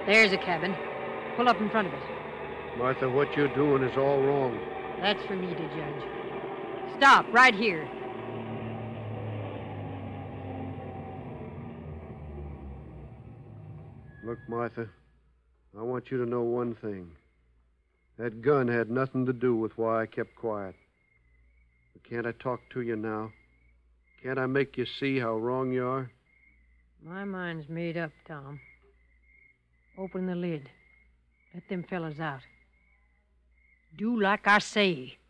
There's a cabin. Pull up in front of it. Martha, what you're doing is all wrong. That's for me to judge. Stop, right here. Look, Martha, I want you to know one thing. That gun had nothing to do with why I kept quiet. But can't I talk to you now? Can't I make you see how wrong you are? My mind's made up, Tom. Open the lid. Let them fellas out. Do like I say.